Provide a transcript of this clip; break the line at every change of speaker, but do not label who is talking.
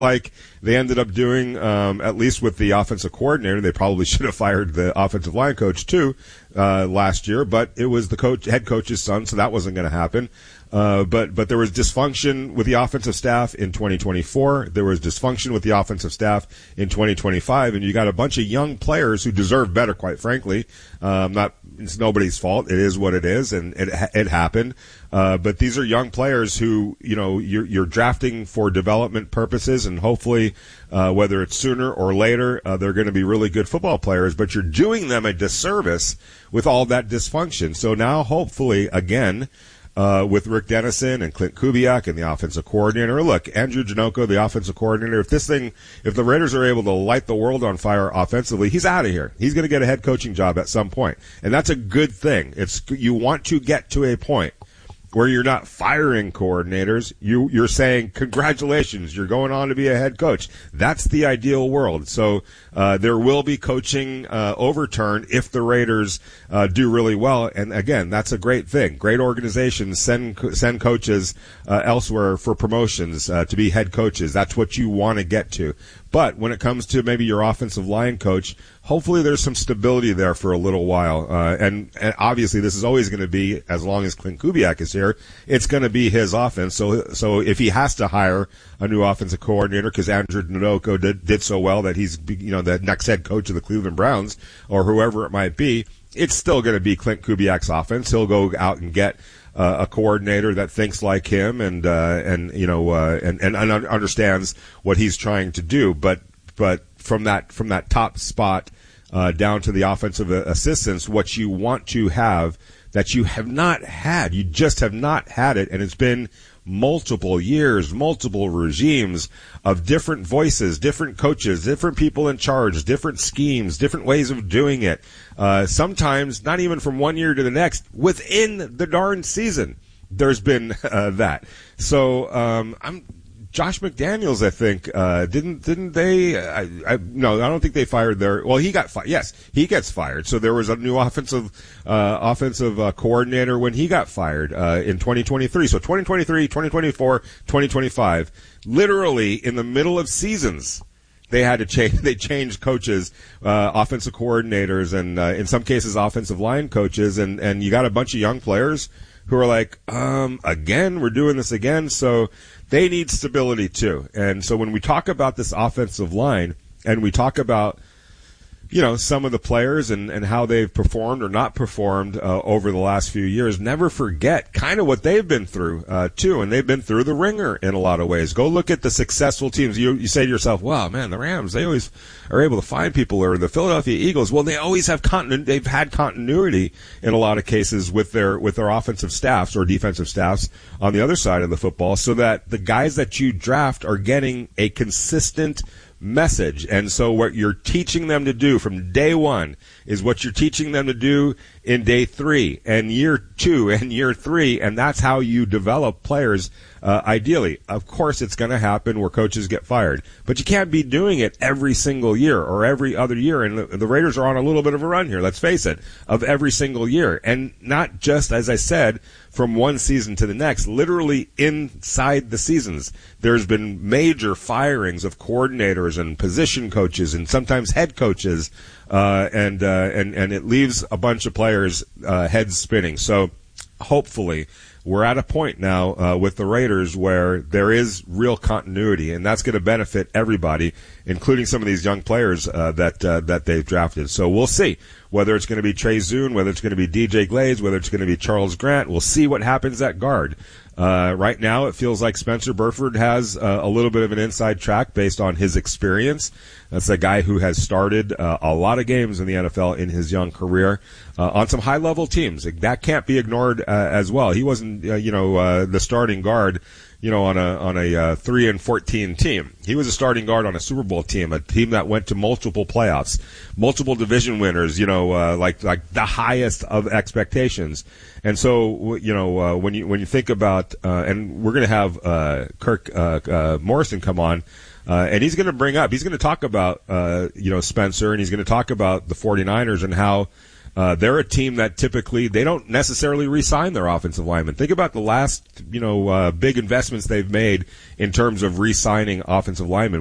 like they ended up doing, at least with the offensive coordinator. They probably should have fired the offensive line coach too, last year, but it was the head coach's son, so that wasn't going to happen. But there was dysfunction with the offensive staff in 2024. There was dysfunction with the offensive staff in 2025, and you got a bunch of young players who deserve better, quite frankly. It's nobody's fault. It is what it is, and it happened. But these are young players who, you're drafting for development purposes, and hopefully, whether it's sooner or later, they're going to be really good football players, but you're doing them a disservice with all that dysfunction. So now, hopefully, again, with Rick Dennison and Clint Kubiak and the offensive coordinator. Look, Andrew Janocko, the offensive coordinator, if the Raiders are able to light the world on fire offensively, he's out of here. He's going to get a head coaching job at some point. And that's a good thing. You want to get to a point where you're not firing coordinators. You're saying, congratulations, you're going on to be a head coach. That's the ideal world. So, there will be coaching, overturn if the Raiders, do really well. And again, that's a great thing. Great organizations send coaches, elsewhere for promotions, to be head coaches. That's what you want to get to. But when it comes to maybe your offensive line coach, hopefully there's some stability there for a little while. And obviously this is always going to be, as long as Clint Kubiak is here, it's going to be his offense. So if he has to hire a new offensive coordinator because Andrew Janocko did so well that he's, the next head coach of the Cleveland Browns or whoever it might be, it's still going to be Clint Kubiak's offense. He'll go out and get a coordinator that thinks like him and understands what he's trying to do. But from that top spot, down to the offensive assistants, what you want to have that you have not had, you just have not had it. And it's been multiple years, multiple regimes of different voices, different coaches, different people in charge, different schemes, different ways of doing it. Sometimes not even from one year to the next, within the darn season, there's been that. So Josh McDaniels, I think, didn't they? No, I don't think they fired their. Well, he got fired. Yes, he gets fired. So there was a new offensive coordinator when he got fired in 2023. So 2023, 2024, 2025, literally in the middle of seasons, they had to change. They changed coaches, offensive coordinators, and in some cases, offensive line coaches. And you got a bunch of young players who are like, again, we're doing this again. So they need stability too. And so when we talk about this offensive line and we talk about, some of the players and how they've performed or not performed over the last few years, never forget kind of what they've been through too. And they've been through the ringer in a lot of ways. Go look at the successful teams. You say to yourself, wow, man, the Rams, they always are able to find people, or the Philadelphia Eagles. Well, they always have they've had continuity in a lot of cases with their offensive staffs or defensive staffs on the other side of the football, so that the guys that you draft are getting a consistent message. And so what you're teaching them to do from day one is what you're teaching them to do in day 3 and year 2 and year 3, and that's how you develop players ideally. Of course, it's going to happen where coaches get fired, but you can't be doing it every single year or every other year. And the Raiders are on a little bit of a run here, let's face it, of every single year, and not just, as I said, from one season to the next, literally inside the seasons. There's been major firings of coordinators and position coaches and sometimes head coaches, and it leaves a bunch of players heads spinning. So hopefully we're at a point now with the Raiders where there is real continuity, and that's going to benefit everybody, including some of these young players that they've drafted. So we'll see whether it's going to be Trey Zune, whether it's going to be DJ Glaze, whether it's going to be Charles Grant. We'll see what happens at guard. Right now, it feels like Spencer Burford has a little bit of an inside track based on his experience. That's a guy who has started a lot of games in the NFL in his young career on some high-level teams. That can't be ignored as well. He wasn't, the starting guard, on a 3-14 team. He was a starting guard on a Super Bowl team, a team that went to multiple playoffs, multiple division winners, like the highest of expectations. And so, when you think about, and we're going to have Kirk Morrison come on, and he's going to talk about, Spencer, and he's going to talk about the 49ers and how They're a team that typically they don't necessarily re-sign their offensive linemen. Think about the last, big investments they've made in terms of re-signing offensive linemen.